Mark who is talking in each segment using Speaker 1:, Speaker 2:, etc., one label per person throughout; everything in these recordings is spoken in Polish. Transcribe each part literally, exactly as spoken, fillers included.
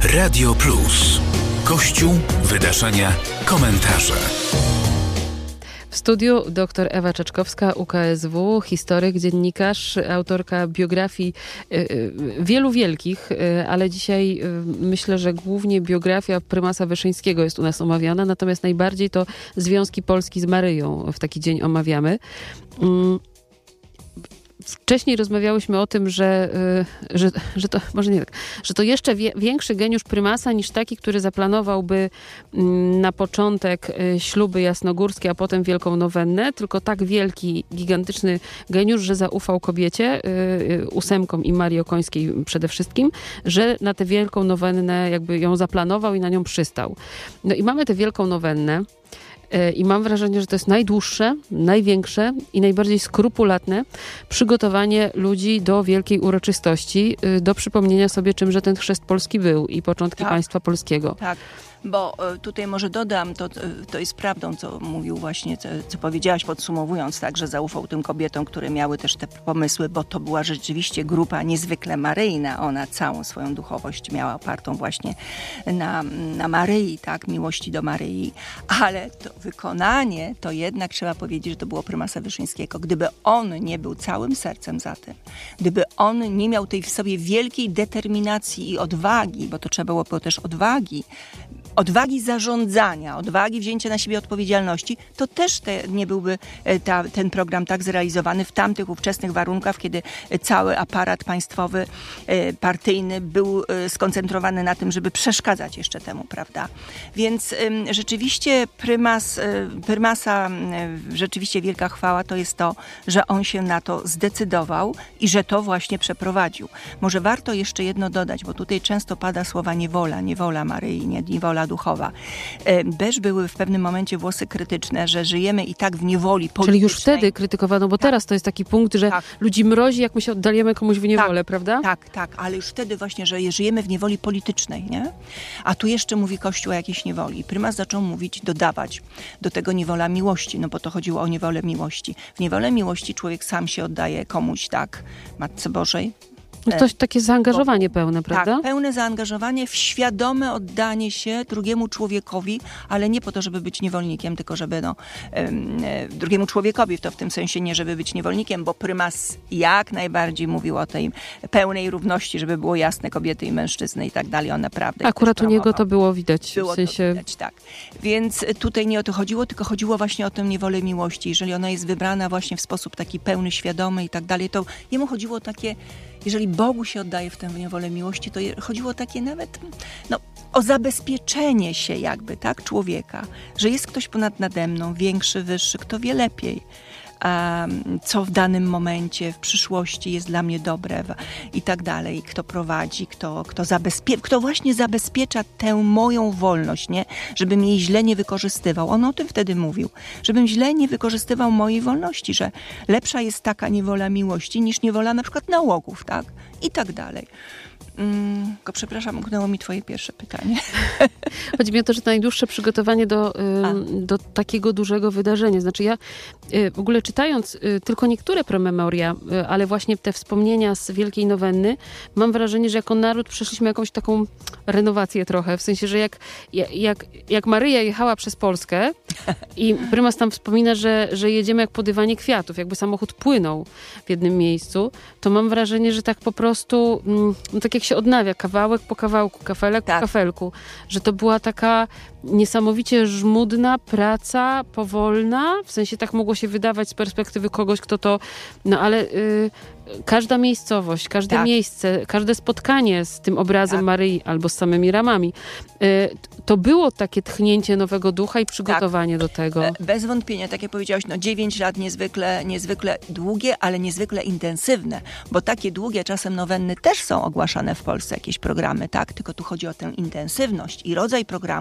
Speaker 1: Radio Plus. Kościół, wydarzenia, komentarze.
Speaker 2: W studiu dr Ewa Czeczkowska, U K S W, historyk, dziennikarz, autorka biografii wielu wielkich, ale dzisiaj myślę, że głównie biografia prymasa Wyszyńskiego jest u nas omawiana, natomiast najbardziej to związki Polski z Maryją w taki dzień omawiamy. Wcześniej rozmawiałyśmy o tym, że, że, że to może nie tak, że to jeszcze wie, większy geniusz prymasa niż taki, który zaplanowałby na początek śluby jasnogórskie, a potem wielką nowennę, tylko tak wielki, gigantyczny geniusz, że zaufał kobiecie, ósemkom i Marii Okońskiej przede wszystkim, że na tę wielką nowennę jakby ją zaplanował i na nią przystał. No i mamy tę wielką nowennę. I mam wrażenie, że to jest najdłuższe, największe i najbardziej skrupulatne przygotowanie ludzi do wielkiej uroczystości, do przypomnienia sobie, czymże ten chrzest polski był i początki
Speaker 3: tak.
Speaker 2: państwa polskiego.
Speaker 3: Tak. Bo tutaj może dodam, to, to jest prawdą, co mówił właśnie, co, co powiedziałaś podsumowując, tak, że zaufał tym kobietom, które miały też te pomysły, bo to była rzeczywiście grupa niezwykle maryjna. Ona całą swoją duchowość miała opartą właśnie na, na Maryi, tak, miłości do Maryi. Ale to wykonanie, to jednak trzeba powiedzieć, że to było prymasa Wyszyńskiego. Gdyby on nie był całym sercem za tym, gdyby on nie miał tej w sobie wielkiej determinacji i odwagi, bo to trzeba było też odwagi, odwagi zarządzania, odwagi wzięcia na siebie odpowiedzialności, to też te, nie byłby ta, ten program tak zrealizowany w tamtych ówczesnych warunkach, kiedy cały aparat państwowy, partyjny był skoncentrowany na tym, żeby przeszkadzać jeszcze temu, prawda? Więc rzeczywiście prymas, prymasa, rzeczywiście wielka chwała to jest to, że on się na to zdecydował i że to właśnie przeprowadził. Może warto jeszcze jedno dodać, bo tutaj często pada słowa niewola, niewola Maryi, nie, niewola duchowa. Też były w pewnym momencie głosy krytyczne, że żyjemy i tak w niewoli politycznej.
Speaker 2: Czyli już wtedy krytykowano, bo tak. teraz to jest taki punkt, że
Speaker 3: tak.
Speaker 2: ludzi mrozi, jak my się oddalimy komuś w niewolę,
Speaker 3: tak,
Speaker 2: prawda?
Speaker 3: Tak, tak, ale już wtedy właśnie, że żyjemy w niewoli politycznej, nie? A tu jeszcze mówi Kościół o jakiejś niewoli. Prymas zaczął mówić, dodawać do tego niewola miłości, no bo to chodziło o niewolę miłości. W niewolę miłości człowiek sam się oddaje komuś, tak, Matce Bożej.
Speaker 2: No to takie zaangażowanie pełne, prawda?
Speaker 3: Tak, pełne zaangażowanie w świadome oddanie się drugiemu człowiekowi, ale nie po to, żeby być niewolnikiem, tylko żeby no, e, drugiemu człowiekowi, to w tym sensie nie, żeby być niewolnikiem, bo prymas jak najbardziej mówił o tej pełnej równości, żeby było jasne, kobiety i mężczyzny i tak dalej. On naprawdę
Speaker 2: akurat u niego to było widać.
Speaker 3: Było
Speaker 2: w sensie...
Speaker 3: to widać, tak. Więc tutaj nie o to chodziło, tylko chodziło właśnie o tę niewolę miłości. Jeżeli ona jest wybrana właśnie w sposób taki pełny, świadomy i tak dalej, to jemu chodziło o takie, jeżeli Bogu się oddaje w tę niewolę miłości, to chodziło takie nawet no, o zabezpieczenie się jakby, tak, człowieka, że jest ktoś ponad nade mną, większy, wyższy, kto wie lepiej, um, co w danym momencie, w przyszłości jest dla mnie dobre i tak dalej, kto prowadzi, kto, kto, zabezpie- kto właśnie zabezpiecza tę moją wolność, nie? Żebym jej źle nie wykorzystywał. On o tym wtedy mówił, żebym źle nie wykorzystywał mojej wolności, że lepsza jest taka niewola miłości niż niewola na przykład nałogów, tak? I tak dalej. Mm, tylko przepraszam, umknęło mi twoje pierwsze pytanie.
Speaker 2: Chodzi mi o to, że to najdłuższe przygotowanie do, y, do takiego dużego wydarzenia. Znaczy ja y, w ogóle czytając y, tylko niektóre promemoria, y, ale właśnie te wspomnienia z Wielkiej Nowenny, mam wrażenie, że jako naród przeszliśmy jakąś taką renowację trochę. W sensie, że jak, jak, jak Maryja jechała przez Polskę i prymas tam wspomina, że, że jedziemy jak po dywanie kwiatów, jakby samochód płynął w jednym miejscu, to mam wrażenie, że tak po prostu, mm, no tak jak się odnawia, kawałek po kawałku, kafelek
Speaker 3: tak.
Speaker 2: po kafelku, że to była taka niesamowicie żmudna praca, powolna, w sensie tak mogło się wydawać z perspektywy kogoś, kto to, no ale y, każda miejscowość, każde
Speaker 3: tak.
Speaker 2: miejsce, każde spotkanie z tym obrazem tak. Maryi albo z samymi ramami, y, to było takie tchnięcie nowego ducha i przygotowanie tak. do tego.
Speaker 3: Bez wątpienia, tak jak powiedziałaś, no dziewięć lat niezwykle, niezwykle długie, ale niezwykle intensywne, bo takie długie czasem nowenny też są ogłaszane w Polsce, jakieś programy, tak? Tylko tu chodzi o tę intensywność i rodzaj programu i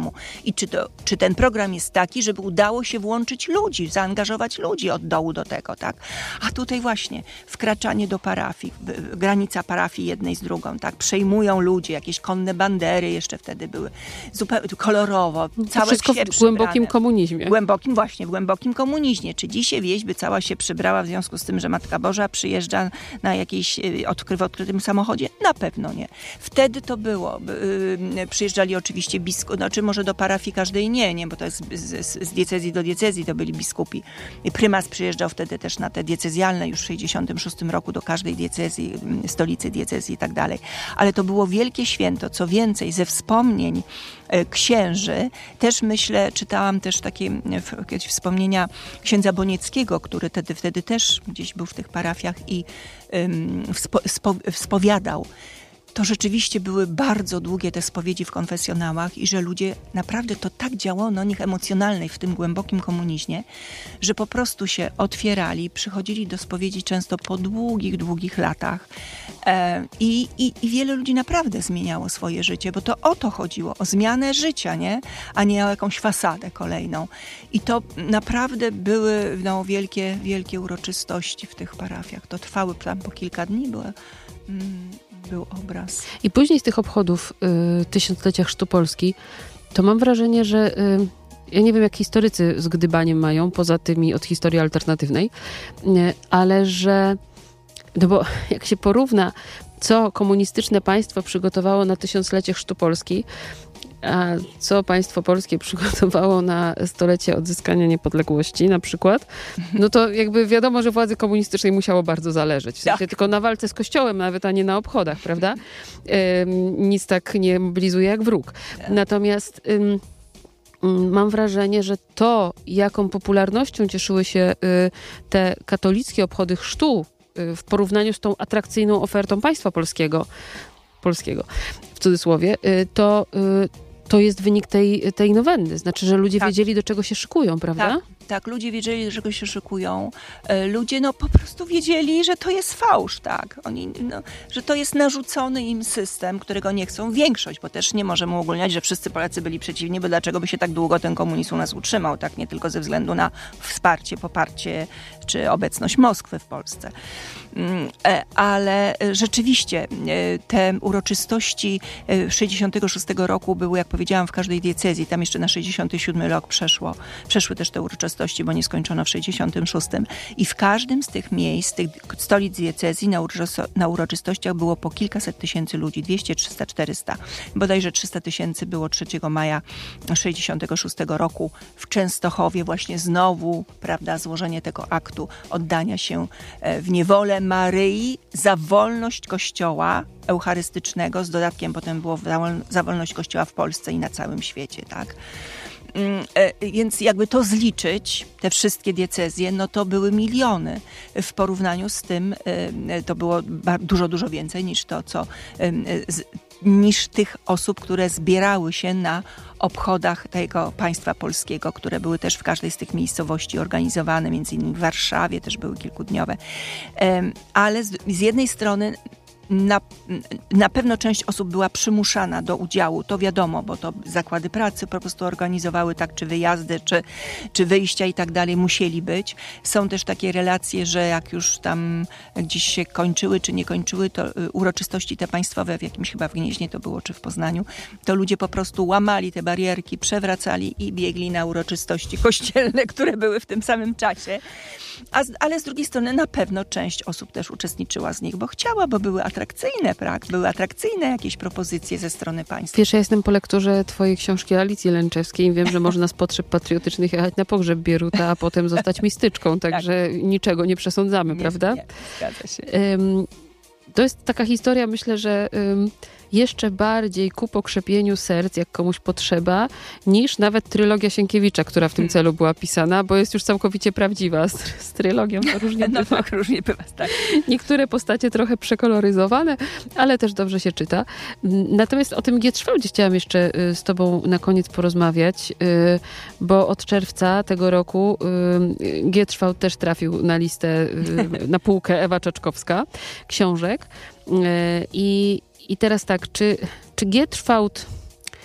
Speaker 3: i czy, to, czy ten program jest taki, żeby udało się włączyć ludzi, zaangażować ludzi od dołu do tego, tak? A tutaj właśnie wkraczanie do parafii, granica parafii jednej z drugą, tak? Przejmują ludzie, jakieś konne bandery jeszcze wtedy były, zupełnie kolorowo, całe
Speaker 2: wszystko
Speaker 3: wsie
Speaker 2: w głębokim komunizmie.
Speaker 3: W głębokim, właśnie, w głębokim komunizmie. Czy dzisiaj wieś by cała się przybrała w związku z tym, że Matka Boża przyjeżdża na jakiejś odkry, w odkrytym samochodzie? Na pewno nie. Wtedy to było. Yy, przyjeżdżali oczywiście biskupi, znaczy może do parafii każdej nie, nie, bo to jest z, z, z diecezji do diecezji to byli biskupi. I prymas przyjeżdżał wtedy też na te diecezjalne już w sześćdziesiątym szóstym roku do każdej diecezji, stolicy diecezji i tak dalej. Ale to było wielkie święto. Co więcej, ze wspomnień księży, też myślę, czytałam też takie jakieś wspomnienia księdza Bonieckiego, który wtedy, wtedy też gdzieś był w tych parafiach i um, wspo, spo, wspowiadał. To rzeczywiście były bardzo długie te spowiedzi w konfesjonałach i że ludzie naprawdę to tak działało na nich emocjonalnej w tym głębokim komunizmie, że po prostu się otwierali, przychodzili do spowiedzi często po długich, długich latach e, i, i, i wiele ludzi naprawdę zmieniało swoje życie, bo to o to chodziło, o zmianę życia, nie? A nie o jakąś fasadę kolejną. I to naprawdę były no, wielkie, wielkie uroczystości w tych parafiach. To trwały tam po kilka dni, było... Mm, był obraz.
Speaker 2: I później z tych obchodów y, tysiąclecia Chrztu Polski, to mam wrażenie, że y, ja nie wiem, jak historycy z gdybaniem mają, poza tymi od historii alternatywnej, y, ale że, no bo jak się porówna, co komunistyczne państwo przygotowało na tysiąclecie Chrztu Polski, a co państwo polskie przygotowało na stolecie odzyskania niepodległości na przykład, no to jakby wiadomo, że władzy komunistycznej musiało bardzo zależeć. W sensie
Speaker 3: tak.
Speaker 2: Tylko na walce z Kościołem nawet, a nie na obchodach, prawda? Ym, nic tak nie mobilizuje jak wróg. Natomiast ym, ym, mam wrażenie, że to, jaką popularnością cieszyły się y, te katolickie obchody chrztu y, w porównaniu z tą atrakcyjną ofertą państwa polskiego, polskiego w cudzysłowie, y, to y, to jest wynik tej, tej nowenny. Znaczy, że ludzie
Speaker 3: tak.
Speaker 2: wiedzieli, do czego się szykują, prawda?
Speaker 3: Tak, tak, ludzie wiedzieli, do czego się szykują. Ludzie no po prostu wiedzieli, że to jest fałsz, tak. Oni, no, że to jest narzucony im system, którego nie chcą większość, bo też nie możemy uogólniać, że wszyscy Polacy byli przeciwni, bo dlaczego by się tak długo ten komunizm u nas utrzymał, tak? Nie tylko ze względu na wsparcie, poparcie czy obecność Moskwy w Polsce. Ale rzeczywiście te uroczystości sześćdziesiątego szóstego roku były, jak powiedziałam, w każdej diecezji. Tam jeszcze na sześćdziesiąty siódmy rok przeszło, przeszły też te uroczystości, bo nie skończono w sześćdziesiątym szóstym. I w każdym z tych miejsc, tych stolic diecezji na, uroczysto- na uroczystościach było po kilkaset tysięcy ludzi, dwieście, trzysta, czterysta. Bodajże trzysta tysięcy było trzeciego maja sześćdziesiątego szóstego roku w Częstochowie. Właśnie znowu, prawda, złożenie tego aktu oddania się w niewolę Maryi za wolność Kościoła eucharystycznego, z dodatkiem potem było za wolność Kościoła w Polsce i na całym świecie, tak? Więc jakby to zliczyć, te wszystkie diecezje, no to były miliony. W porównaniu z tym to było dużo, dużo więcej niż to, co niż tych osób, które zbierały się na obchodach tego państwa polskiego, które były też w każdej z tych miejscowości organizowane, między innymi w Warszawie też były kilkudniowe. Ale z, z jednej strony Na, na pewno część osób była przymuszana do udziału, to wiadomo, bo to zakłady pracy po prostu organizowały tak, czy wyjazdy, czy, czy wyjścia i tak dalej musieli być. Są też takie relacje, że jak już tam gdzieś się kończyły, czy nie kończyły, to uroczystości te państwowe, w jakimś chyba w Gnieźnie to było, czy w Poznaniu, to ludzie po prostu łamali te barierki, przewracali i biegli na uroczystości kościelne, które były w tym samym czasie. A, ale z drugiej strony na pewno część osób też uczestniczyła z nich, bo chciała, bo były atrakcyjne, tak? Były atrakcyjne jakieś propozycje ze strony państwa.
Speaker 2: Wiesz, ja jestem po lekturze twojej książki Alicji Lęczewskiej i wiem, że można z potrzeb patriotycznych jechać na pogrzeb Bieruta, a potem zostać mistyczką, także tak. Niczego nie przesądzamy,
Speaker 3: nie,
Speaker 2: prawda?
Speaker 3: Nie, zgadza się.
Speaker 2: Um, to jest taka historia, myślę, że um, jeszcze bardziej ku pokrzepieniu serc, jak komuś potrzeba, niż nawet trylogia Sienkiewicza, która w tym hmm. celu była pisana, bo jest już całkowicie prawdziwa. Z, z trylogią to różnie
Speaker 3: no,
Speaker 2: bywa.
Speaker 3: Tak, różnie bywa, tak.
Speaker 2: Niektóre postacie trochę przekoloryzowane, ale też dobrze się czyta. Natomiast o tym Gierszwałdzie chciałam jeszcze z tobą na koniec porozmawiać, bo od czerwca tego roku Gierszwałd też trafił na listę, na półkę Ewa Czaczkowska książek. I I teraz tak, czy, czy Gierszwałd,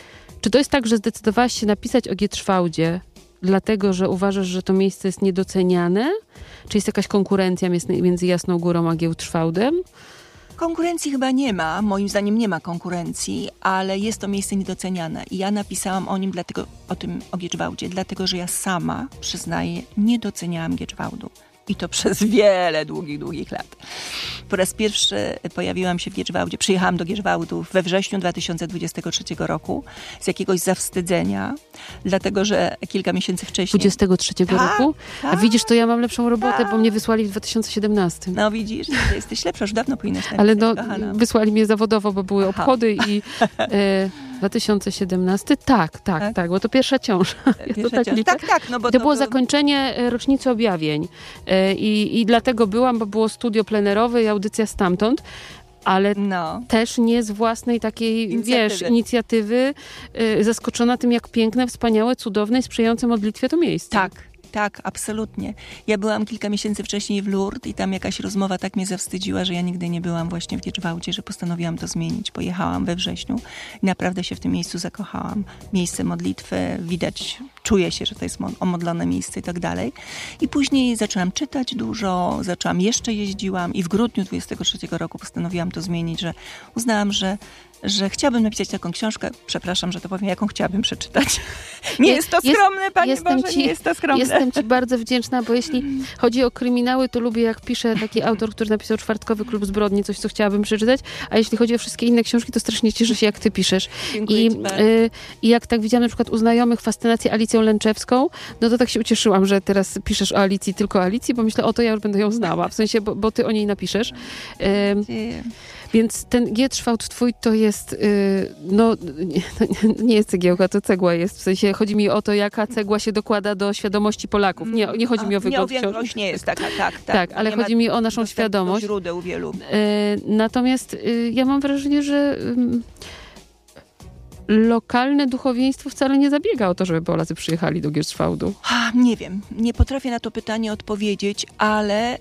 Speaker 2: Czy to jest tak, że zdecydowałaś się napisać o Gietrzwałdzie dlatego, że uważasz, że to miejsce jest niedoceniane? Czy jest jakaś konkurencja między Jasną Górą a Gietrzwałdem?
Speaker 3: Konkurencji chyba nie ma, moim zdaniem nie ma konkurencji, ale jest to miejsce niedoceniane i ja napisałam o nim dlatego, o tym, o Gietrzwałdzie, dlatego, że ja sama, przyznaję, nie doceniałam Gietrzwałdu. I to przez wiele długich, długich lat. Po raz pierwszy pojawiłam się w Gietrzwałdzie, przyjechałam do Gietrzwałdu we wrześniu dwa tysiące dwudziestego trzeciego roku z jakiegoś zawstydzenia, dlatego, że kilka miesięcy wcześniej...
Speaker 2: dwudziestego trzeciego
Speaker 3: tak,
Speaker 2: roku?
Speaker 3: Tak,
Speaker 2: A widzisz, to ja mam lepszą robotę,
Speaker 3: tak.
Speaker 2: bo mnie wysłali w dwa tysiące siedemnastym.
Speaker 3: No widzisz, że jesteś lepsza, już dawno powinnaś napisać,
Speaker 2: Ale no,
Speaker 3: kochana.
Speaker 2: wysłali mnie zawodowo, bo były
Speaker 3: Aha.
Speaker 2: obchody i e, dwa tysiące siedemnasty, tak, tak, tak, tak, bo to pierwsza ciąża. Ja
Speaker 3: Pierwsza
Speaker 2: to tak
Speaker 3: ciąża.
Speaker 2: liczę.
Speaker 3: tak, tak, no bo
Speaker 2: to,
Speaker 3: to
Speaker 2: było
Speaker 3: był-
Speaker 2: zakończenie e, rocznicy objawień e, i, i dlatego byłam, bo było studio plenerowe i audycja stamtąd, ale
Speaker 3: No.
Speaker 2: też nie z własnej takiej,
Speaker 3: Inicjatywy.
Speaker 2: wiesz, inicjatywy, e, zaskoczona tym, jak piękne, wspaniałe, cudowne i sprzyjające modlitwie to miejsce.
Speaker 3: Tak, tak, absolutnie. Ja byłam kilka miesięcy wcześniej w Lourdes i tam jakaś rozmowa tak mnie zawstydziła, że ja nigdy nie byłam właśnie w Gietrzwałdzie, że postanowiłam to zmienić. Pojechałam we wrześniu i naprawdę się w tym miejscu zakochałam. Miejsce modlitwy, widać, czuję się, że to jest mo- omodlone miejsce i tak dalej. I później zaczęłam czytać dużo, zaczęłam, jeszcze jeździłam i w grudniu dwudziestego trzeciego roku postanowiłam to zmienić, że uznałam, że że chciałabym napisać taką książkę, przepraszam, że to powiem, jaką chciałabym przeczytać. Nie jest, jest to skromne, jest, Panie
Speaker 2: jestem
Speaker 3: Boże,
Speaker 2: ci,
Speaker 3: nie jest to skromne.
Speaker 2: Jestem Ci bardzo wdzięczna, bo jeśli chodzi o kryminały, to lubię, jak pisze taki autor, który napisał Czwartkowy Klub Zbrodni, coś, co chciałabym przeczytać, a jeśli chodzi o wszystkie inne książki, to strasznie cieszę się, jak Ty piszesz.
Speaker 3: Dziękuję
Speaker 2: I,
Speaker 3: Ci bardzo.
Speaker 2: y, I jak tak widziałam na przykład u znajomych fascynację Alicją Lęczewską, no to tak się ucieszyłam, że teraz piszesz o Alicji, tylko o Alicji, bo myślę, o to ja już będę ją znała, w sensie, bo, bo Ty o niej napiszesz. Y, Więc ten Gietrzwałd twój to jest, yy, no nie, nie jest cegiełka, to cegła jest. W sensie chodzi mi o to, jaka cegła się dokłada do świadomości Polaków. Nie, nie chodzi
Speaker 3: A,
Speaker 2: mi o
Speaker 3: nie,
Speaker 2: wygląd
Speaker 3: o większość nie jest taka, tak, tak.
Speaker 2: Tak, ale
Speaker 3: Nie
Speaker 2: chodzi
Speaker 3: ma
Speaker 2: mi o naszą
Speaker 3: dostępu
Speaker 2: świadomość.
Speaker 3: do źródeł wielu.
Speaker 2: Yy, natomiast yy, ja mam wrażenie, że yy, lokalne duchowieństwo wcale nie zabiega o to, żeby Polacy przyjechali do Gietrzwałdu.
Speaker 3: A, nie wiem, nie potrafię na to pytanie odpowiedzieć, ale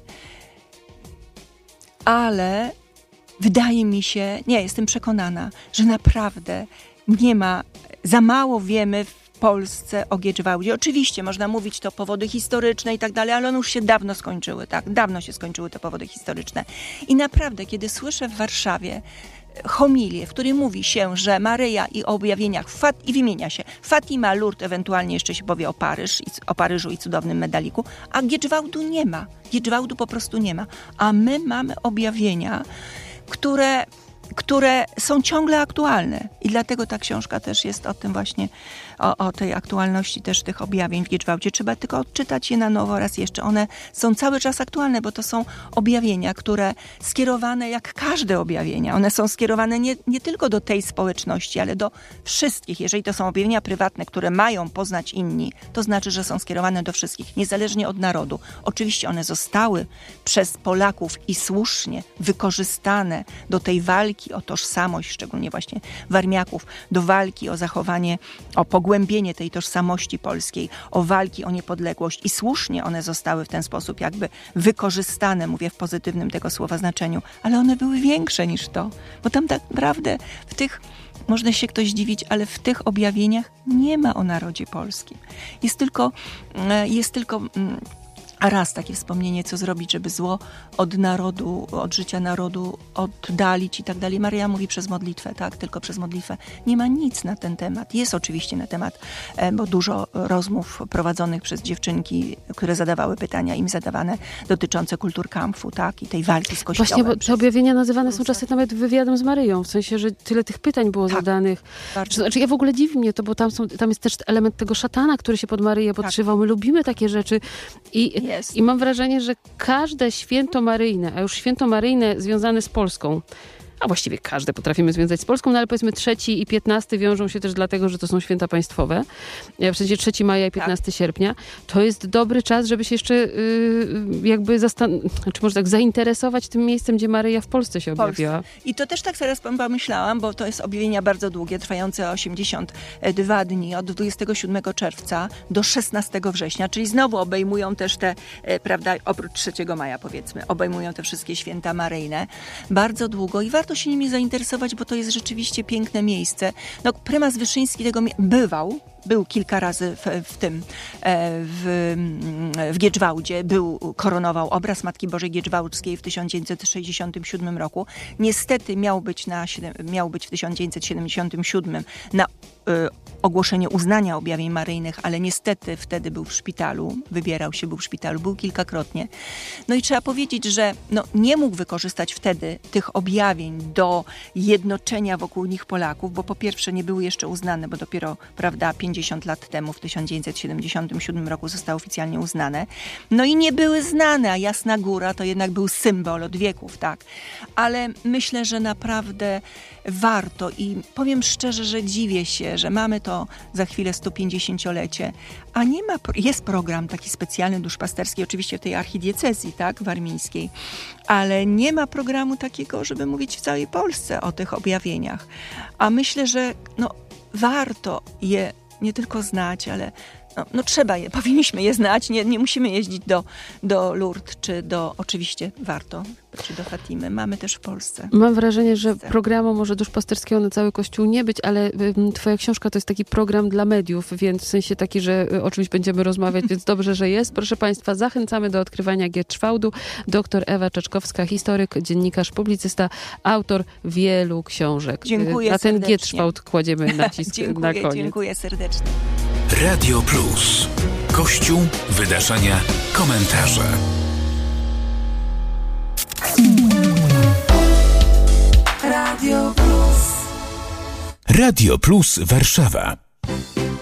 Speaker 3: ale wydaje mi się, nie, jestem przekonana, że naprawdę nie ma, za mało wiemy w Polsce o Gietrzwałdzie. Oczywiście można mówić to powody historyczne i tak dalej, ale one już się dawno skończyły, tak? Dawno się skończyły te powody historyczne. I naprawdę, kiedy słyszę w Warszawie homilię, w której mówi się, że Maryja i o objawieniach Fat, i wymienia się Fatima, Lourdes, ewentualnie jeszcze się powie o Paryż, i, o Paryżu i cudownym medaliku, a Gietrzwałdu nie ma. Gietrzwałdu po prostu nie ma. A my mamy objawienia, które, które są ciągle aktualne. I dlatego ta książka też jest o tym właśnie, o, o tej aktualności też tych objawień w Gietrzwałdzie. Trzeba tylko odczytać je na nowo raz jeszcze. One są cały czas aktualne, bo to są objawienia, które skierowane jak każde objawienia. One są skierowane nie, nie tylko do tej społeczności, ale do wszystkich. Jeżeli to są objawienia prywatne, które mają poznać inni, to znaczy, że są skierowane do wszystkich, niezależnie od narodu. Oczywiście one zostały przez Polaków i słusznie wykorzystane do tej walki o tożsamość, szczególnie właśnie Warmiaków, do walki o zachowanie, o pogłębienie tej tożsamości polskiej, o walki o niepodległość i słusznie one zostały w ten sposób jakby wykorzystane, mówię w pozytywnym tego słowa znaczeniu, ale one były większe niż to, bo tam tak naprawdę w tych, można się ktoś dziwić, ale w tych objawieniach nie ma o narodzie polskim. Jest tylko, jest tylko a raz takie wspomnienie, co zrobić, żeby zło od narodu, od życia narodu oddalić i tak dalej. Maryja mówi przez modlitwę, tak, tylko przez modlitwę. Nie ma nic na ten temat. Jest oczywiście na temat, bo dużo rozmów prowadzonych przez dziewczynki, które zadawały pytania, im zadawane, dotyczące kulturkampfu, tak, i tej walki z Kościołem.
Speaker 2: Właśnie, bo te
Speaker 3: przez...
Speaker 2: objawienia nazywane są czasem nawet wywiadem z Maryją, w sensie, że tyle tych pytań było
Speaker 3: tak,
Speaker 2: zadanych.
Speaker 3: Bardzo.
Speaker 2: Znaczy, ja w ogóle dziwi mnie to, bo tam, są, tam jest też element tego szatana, który się pod Maryję podszywał. My lubimy takie rzeczy i
Speaker 3: Jest.
Speaker 2: I mam wrażenie, że każde święto maryjne, a już święto maryjne związane z Polską, a właściwie każde potrafimy związać z Polską, no ale powiedzmy trzeci i piętnasty wiążą się też dlatego, że to są święta państwowe, w sensie trzeciego maja i piętnastego tak. sierpnia, to jest dobry czas, żeby się jeszcze yy, jakby zastan- czy może tak zainteresować tym miejscem, gdzie Maryja w Polsce się objawiła.
Speaker 3: I to też tak teraz pomyślałam, bo to jest objawienia bardzo długie, trwające osiemdziesiąt dwa dni, od dwudziestego siódmego czerwca do szesnastego września, czyli znowu obejmują też te, prawda, oprócz trzeciego maja powiedzmy, obejmują te wszystkie święta maryjne bardzo długo i warto warto się nimi zainteresować, bo to jest rzeczywiście piękne miejsce. No, prymas Wyszyński tego mie- bywał, był kilka razy w, w tym, w, w Giedżwałdzie, był, koronował obraz Matki Bożej Giedżwałdzkiej w tysiąc dziewięćset sześćdziesiątym siódmym roku. Niestety miał być, na, miał być w tysiąc dziewięćset siedemdziesiątym siódmym na y, ogłoszenie uznania objawień maryjnych, ale niestety wtedy był w szpitalu, wybierał się, był w szpitalu, był kilkakrotnie. No i trzeba powiedzieć, że no, nie mógł wykorzystać wtedy tych objawień do jednoczenia wokół nich Polaków, bo po pierwsze nie były jeszcze uznane, bo dopiero, prawda, pięćdziesiąt lat temu, w tysiąc dziewięćset siedemdziesiątym siódmym roku zostały oficjalnie uznane. No i nie były znane, a Jasna Góra to jednak był symbol od wieków, tak. Ale myślę, że naprawdę warto i powiem szczerze, że dziwię się, że mamy to za chwilę sto pięćdziesięciolecie, a nie ma, jest program taki specjalny duszpasterski, oczywiście w tej archidiecezji, tak, warmińskiej, ale nie ma programu takiego, żeby mówić w całej Polsce o tych objawieniach. A myślę, że no, warto je nie tylko znać, ale no, no trzeba je, powinniśmy je znać, nie, nie musimy jeździć do, do Lourdes, czy do, oczywiście warto, czy do Fatimy. Mamy też w Polsce.
Speaker 2: Mam wrażenie, że programu może duszpasterskiego na cały Kościół nie być, ale y, twoja książka to jest taki program dla mediów, więc w sensie taki, że y, o czymś będziemy rozmawiać, więc dobrze, że jest. Proszę Państwa, zachęcamy do odkrywania Giedżwałdu. Doktor Ewa Czeczkowska, historyk, dziennikarz, publicysta, autor wielu książek.
Speaker 3: Dziękuję
Speaker 2: Na ten
Speaker 3: serdecznie.
Speaker 2: Giedżwałd kładziemy nacisk
Speaker 3: dziękuję,
Speaker 2: na koniec.
Speaker 3: Dziękuję serdecznie.
Speaker 1: Radio Plus. Kościół, wydarzenia, komentarze. Radio Plus. Radio Plus Warszawa.